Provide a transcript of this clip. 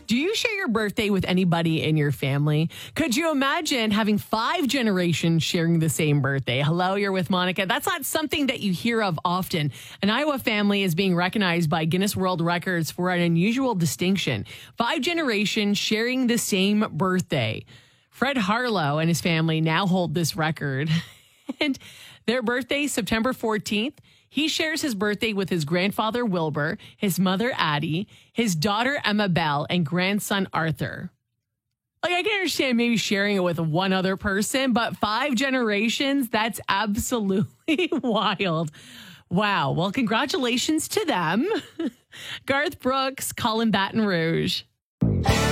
Do you share your birthday with anybody in your family? Could you imagine having 5 generations sharing the same birthday? Hello, you're with Monica. That's not something that you hear of often. An Iowa family is being recognized by Guinness World Records for an unusual distinction. 5 generations sharing the same birthday. Fred Harlow and his family now hold this record. And their birthday, September 14th. He shares his birthday with his grandfather, Wilbur, his mother, Addie, his daughter, Emma Bell, and grandson, Arthur. Like, I can understand maybe sharing it with one other person, but 5 generations, that's absolutely wild. Wow. Well, congratulations to them. Garth Brooks, Colin Baton Rouge.